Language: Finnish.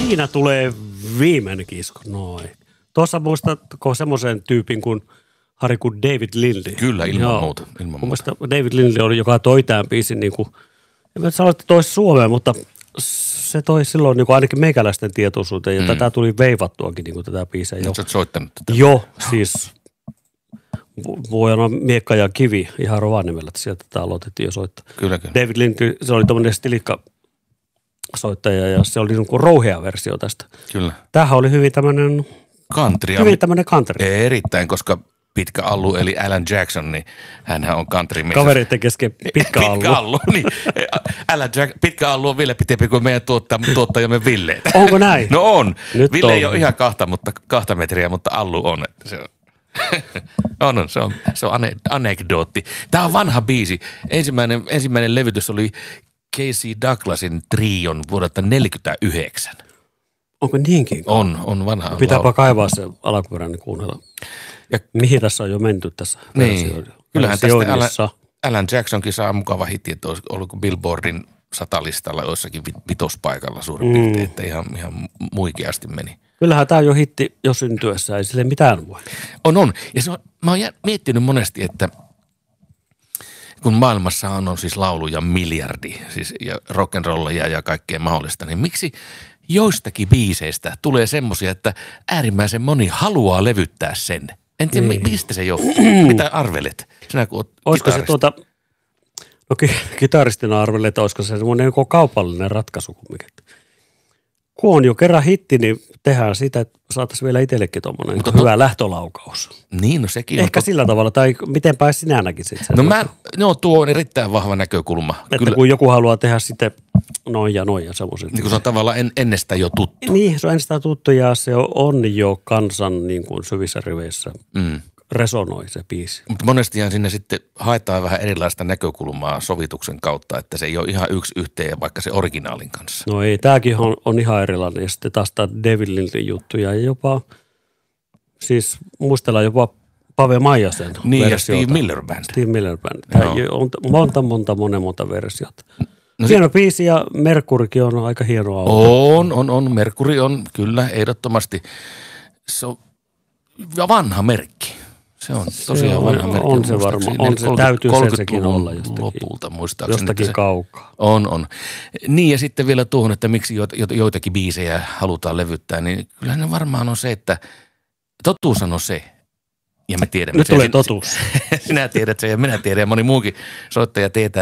siinä tulee viimeinenkin isku. Noin. Tuossa muistatko semmoisen tyypin kuin Harry kuin David Lindley? Kyllä, ilman muuta. David Lindley oli, joka toi tämän biisin niin kuin, en mä sano, että toisi Suomeen, mutta se toi silloin niin kuin ainakin meikäläisten tietoisuuteen ja tätä tuli veivattuakin niin kuin tätä biisiä. Sä oot soittanut tätä? Joo, siis voi olla Miekka ja Kivi ihan Rovaniemellä, että sieltä tätä aloitettiin jo soittaa. Kyllä. David Lindley, se oli tommoinen stilikka soittaja ja se oli niin kuin rouhea versio tästä. Kyllä. Tämähän oli hyvin tämmöinen country. Erittäin, koska pitkä allu eli Alan Jackson, niin hänhän on countrymies. Kavereiden kesken pitkä allu. Pitkä allu, niin. Pitkä allu on vielä pitempi kuin meidän tuottajamme Ville. Onko näin? No on. Nyt Ville on. ei ole ihan 2 metriä, mutta allu on. Että se on anekdootti. Tämä on vanha biisi. Ensimmäinen levytys oli Casey Douglasin trion vuodelta 1949. Onko niinkin? On vanha. Pitääpä kaivaa se alkuperäinen kuunnella. Ja mihin tässä on jo menty tässä? Niin. Kyllähän tästä Alan Jacksonkin saa mukava hitti, että oliko Billboardin 100-listalla jossakin vitospaikalla suurin piirtein, että ihan muikeasti meni. Kyllähän tämä on jo hitti jo syntyessä, ei sille mitään voi. On. Ja mä oon miettinyt monesti, että kun maailmassa on siis lauluja miljardi, siis ja rock'n'rollia ja kaikkea mahdollista, niin miksi joistakin biiseistä tulee semmoisia, että äärimmäisen moni haluaa levyttää sen? En tiedä, mistä se johtuu. Mitä arvelet? Sinä kun oot olisiko se kitaristina arvelet, että olisiko se semmoinen joku kaupallinen ratkaisu kumminkin. Kun on jo kerran hitti, niin tehdään sitä, että saataisiin vielä itsellekin tuommoinen hyvä lähtölaukaus. Niin, no sekin ehkä sillä tavalla, tai mitenpä sinä näkisit sen? Tuo on erittäin vahva näkökulma. Että kyllä. Kun joku haluaa tehdä sitten noin ja semmoisen. Niin kun se on tavallaan ennestään jo tuttu. Niin, se on ennestään tuttu ja se on jo kansan niin kuin syvissä riveissä. Resonoi se biisi. Mutta monestihan sinne sitten haetaan vähän erilaista näkökulmaa sovituksen kautta, että se ei ole ihan yksi yhteen vaikka se originaalin kanssa. No ei, tämäkin on ihan erilainen. Ja sitten taas tämä David Lindley juttu ja jopa, siis muistellaan jopa Pave Maijasen niin, versiota. ja Steve Miller Band. Steve Miller Band. On monta versiota. No hieno biisi ja Merkurikin on aika hieno auto. On. Merkuri on kyllä ehdottomasti. Se on vanha merkki. Se on tosiaan vanha merkki. On se varmaan. Se täytyy sekin olla jostakin. Lopulta muistaakseni. Jostakin kaukaa. On. Niin ja sitten vielä tuohon, että miksi joitakin biisejä halutaan levyttää, niin kyllähän ne varmaan on se, että totuus on se. Ja me tiedämme. Nyt tulee totuus. Sinä tiedät sen ja minä tiedän ja moni muukin soittaja tietää.